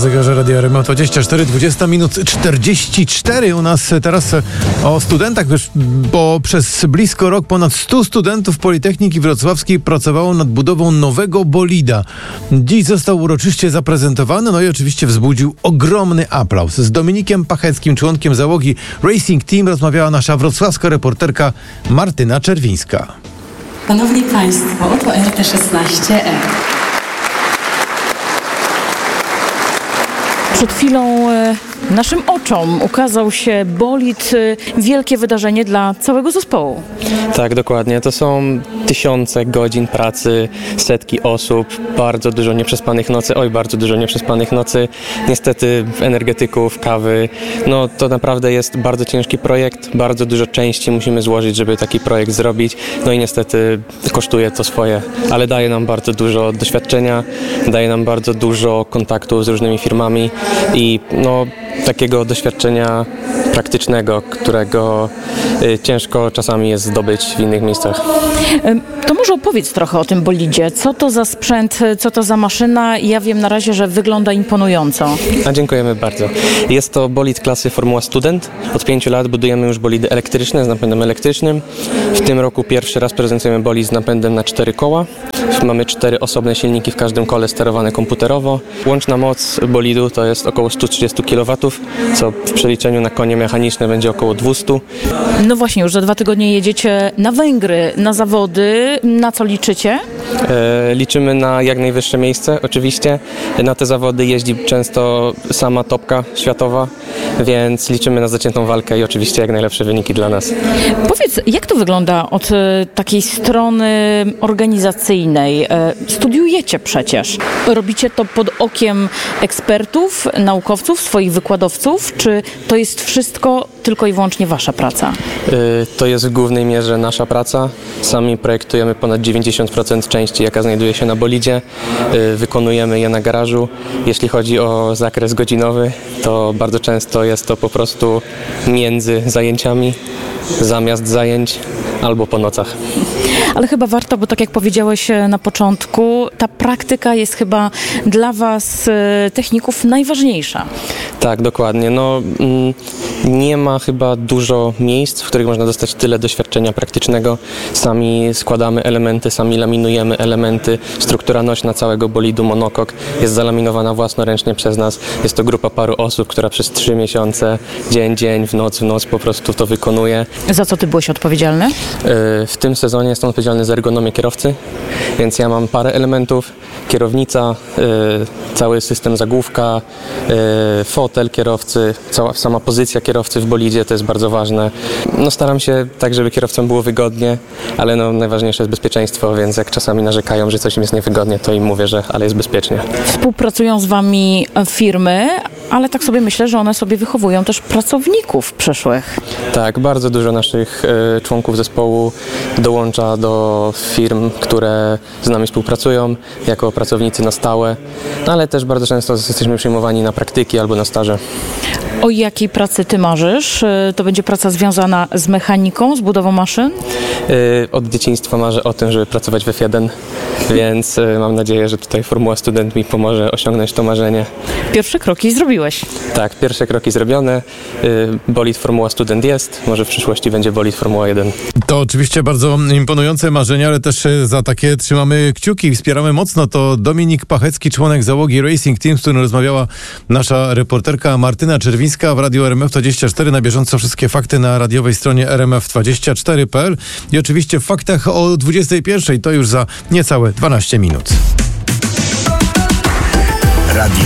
zegarze Radia RMF24, 20 minut 44. U nas teraz o studentach, bo przez blisko rok ponad 100 studentów Politechniki Wrocławskiej pracowało nad budową nowego bolida. Dziś został uroczyście zaprezentowany, no i oczywiście wzbudził ogromny aplauz. Z Dominikiem Pacheckim, członkiem załogi Racing Team, rozmawiała nasza wrocławska reporterka Martyna Czerwińska. Szanowni Państwo, oto RT16E. Przed chwilą naszym oczom ukazał się bolid, wielkie wydarzenie dla całego zespołu. Tak, dokładnie. To są tysiące godzin pracy, setki osób, bardzo dużo nieprzespanych nocy. Niestety energetyków, kawy. No to naprawdę jest bardzo ciężki projekt, bardzo dużo części musimy złożyć, żeby taki projekt zrobić. No i niestety kosztuje to swoje, ale daje nam bardzo dużo doświadczenia, daje nam bardzo dużo kontaktów z różnymi firmami i takiego doświadczenia praktycznego, którego ciężko czasami jest zdobyć w innych miejscach. To może opowiedz trochę o tym bolidzie. Co to za sprzęt, co to za maszyna? Ja wiem na razie, że wygląda imponująco. Dziękujemy bardzo. Jest to bolid klasy Formuła Student. Od 5 lat budujemy już bolidy elektryczne z napędem elektrycznym. W tym roku pierwszy raz prezentujemy bolid z napędem na 4 koła. Mamy 4 osobne silniki w każdym kole sterowane komputerowo. Łączna moc bolidu to jest około 130 kW, co w przeliczeniu na konie mechaniczne będzie około 200. No właśnie, już za 2 tygodnie jedziecie na Węgry, na zawody. Na co liczycie? Liczymy na jak najwyższe miejsce, oczywiście. Na te zawody jeździ często sama topka światowa, więc liczymy na zaciętą walkę i oczywiście jak najlepsze wyniki dla nas. Powiedz, jak to wygląda od takiej strony organizacyjnej? Studiujecie przecież. Robicie to pod okiem ekspertów, naukowców, swoich wykładowców, czy to jest wszystko tylko i wyłącznie wasza praca? To jest w głównej mierze nasza praca. Sami projektujemy ponad 90% części, jaka znajduje się na bolidzie. Wykonujemy je na garażu. Jeśli chodzi o zakres godzinowy, to bardzo często jest to po prostu między zajęciami, zamiast zajęć albo po nocach. Ale chyba warto, bo tak jak powiedziałeś na początku, ta praktyka jest chyba dla was, techników, najważniejsza. Tak, dokładnie. Nie ma chyba dużo miejsc, w których można dostać tyle doświadczenia praktycznego. Sami składamy elementy, sami laminujemy elementy. Struktura nośna całego bolidu monokok jest zalaminowana własnoręcznie przez nas. Jest to grupa paru osób, która przez 3 miesiące, dzień w noc po prostu to wykonuje. Za co ty byłeś odpowiedzialny? W tym sezonie jestem odpowiedzialny za ergonomię kierowcy, więc ja mam parę elementów. Kierownica, cały system zagłówka, fotel kierowcy, cała sama pozycja kierowcy w bolidzie, to jest bardzo ważne. Staram się tak, żeby kierowcom było wygodnie, ale najważniejsze jest bezpieczeństwo, więc jak czasami narzekają, że coś im jest niewygodnie, to im mówię, ale jest bezpiecznie. Współpracują z wami firmy, ale tak sobie myślę, że one sobie wychowują też pracowników przyszłych. Tak, bardzo dużo naszych członków zespołu dołącza do firm, które z nami współpracują jako pracownicy na stałe, ale też bardzo często jesteśmy przyjmowani na praktyki albo na staże. O jakiej pracy ty marzysz? To będzie praca związana z mechaniką, z budową maszyn? Od dzieciństwa marzę o tym, żeby pracować w F1, więc mam nadzieję, że tutaj Formuła Student mi pomoże osiągnąć to marzenie. Pierwsze kroki zrobiłeś. Tak, pierwsze kroki zrobione. Bolid Formuła Student jest, może w przyszłości będzie bolid Formuła 1. To oczywiście bardzo imponujące marzenia, ale też za takie trzymamy kciuki i wspieramy mocno. To Dominik Pachecki, członek załogi Racing Team, z którym rozmawiała nasza reporterka Martyna Czerwińska w Radiu RMF24. Na bieżąco wszystkie fakty na radiowej stronie rmf24.pl i oczywiście w faktach o 21:00, to już za niecałe 12 minut.